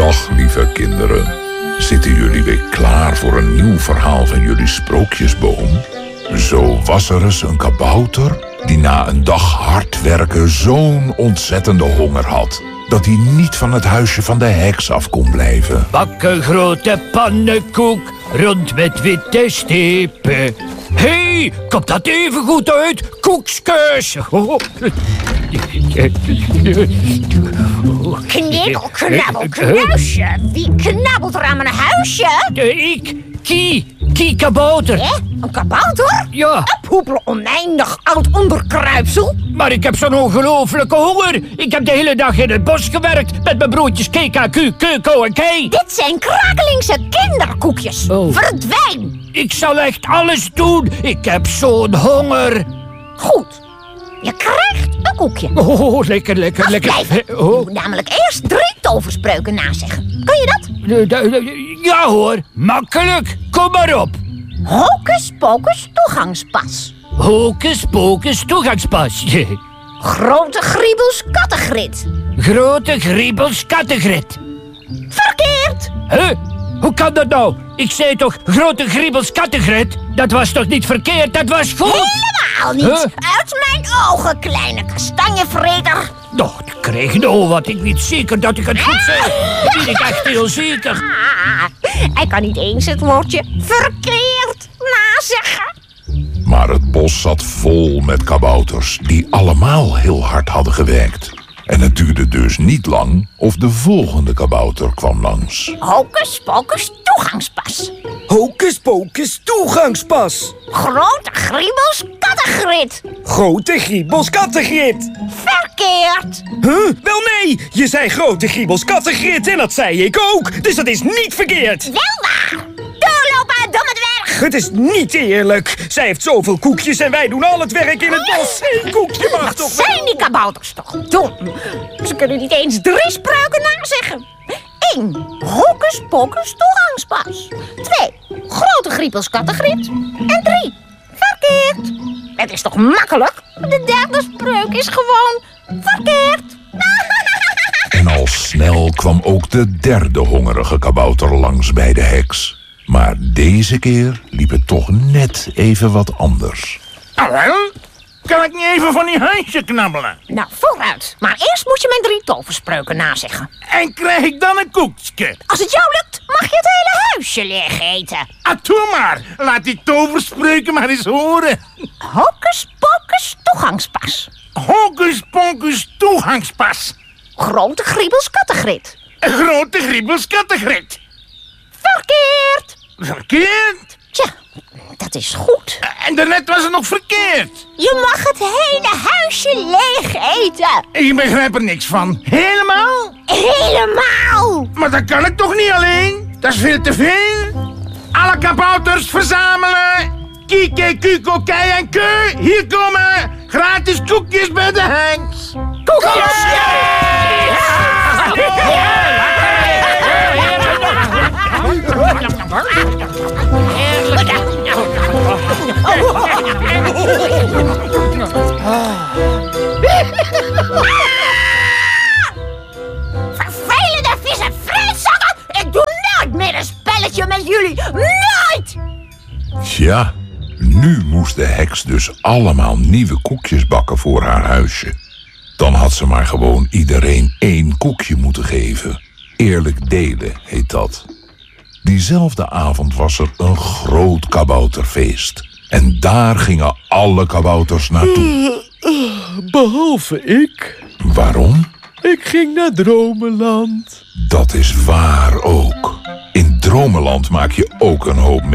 Dag, lieve kinderen. Zitten jullie weer klaar voor een nieuw verhaal van jullie sprookjesboom? Zo was er eens een kabouter die na een dag hard werken zo'n ontzettende honger had, dat hij niet van het huisje van de heks af kon blijven. Bak een grote pannenkoek, rond met witte stepen. Hé, komt dat even goed uit? Koekskes! Knibbel, knabbel, knuisje. Wie knabbelt er aan mijn huisje? Ik, Kie kabouter. Hè? Een kabouter? Ja. Een poepel oneindig oud onderkruipsel. Maar ik heb zo'n ongelofelijke honger. Ik heb de hele dag in het bos gewerkt met mijn broertjes KKQ, Keuko en Kei. Dit zijn krakelingse kinderkoekjes. Oh. Verdwijn. Ik zal echt alles doen. Ik heb zo'n honger. Goed. Je krijgt een koekje. Oh, lekker, lekker, lekker. Afblijven. Je moet namelijk eerst 3 toverspreuken nazeggen. Kun je dat? Ja hoor, makkelijk. Kom maar op. Hocus pocus toegangspas. Hocus pocus toegangspas. Grote griebels kattengrit. Grote griebels kattengrit. Verkeerd. Huh? Hoe kan dat nou? Ik zei toch grote griebels kattengrit? Dat was toch niet verkeerd, dat was goed? Helemaal niet. Uit mijn ogen, kleine kastanjevreter. Doch, ik kreeg nou wat. Ik weet zeker dat ik het goed zei. Dat weet ik echt heel zeker. Hij kan niet eens het woordje verkeerd nazeggen. Maar het bos zat vol met kabouters die allemaal heel hard hadden gewerkt. En het duurde dus niet lang of de volgende kabouter kwam langs. Hocus pocus toegangspas. Hocus pocus toegangspas. Grote griebels kattengrit. Grote griebels kattengrit. Verkeerd. Huh? Wel nee, je zei grote griebels kattengrit en dat zei ik ook. Dus dat is niet verkeerd. Wel waar. Doorlopen, domme dwerg. Het is niet eerlijk. Zij heeft zoveel koekjes en wij doen al het werk in het bos. 1 koekje mag Wat toch zijn die kabouters toch dom. Ze kunnen niet eens 3 spreuken nazeggen. 1. Hocus pocus toegangspas. 2. Grote griebels kattengrit. En 3. Verkeerd. Het is toch makkelijk? De derde spreuk is gewoon verkeerd. En al snel kwam ook de derde hongerige kabouter langs bij de heks. Maar deze keer liep het toch net even wat anders. Wel, kan ik niet even van die huisje knabbelen? Nou, vooruit. Maar eerst moet je mijn 3 toverspreuken nazeggen. En krijg ik dan een koekje? Als het jou lukt, mag je het hele huisje leeg eten. Ah, doe maar. Laat die toverspreuken maar eens horen. Hocus pocus toegangspas. Hocus pocus toegangspas. Grote griebels kattengrit. Een grote griebels kattengrit. Verkeerd. Verkeerd? Tja, dat is goed. En daarnet was het nog verkeerd. Je mag het hele huisje leeg eten. Ik begrijp er niks van. Helemaal? Helemaal. Maar dat kan ik toch niet alleen? Dat is veel te veel. Alle kabouters verzamelen. Kieke, Kuko, Kei en Keu. Hier komen gratis koekjes bij de heks. Koekjes. Vervelende vissen, vreedzakken! Ik doe nooit meer een spelletje met jullie. Nooit! Ja, nu moest de heks dus allemaal nieuwe koekjes bakken voor haar huisje. Dan had ze maar gewoon iedereen 1 koekje moeten geven. Eerlijk delen heet dat. Diezelfde avond was er een groot kabouterfeest. En daar gingen alle kabouters naartoe. Behalve ik. Waarom? Ik ging naar Dromenland. Dat is waar ook. In Dromenland maak je ook een hoop mee.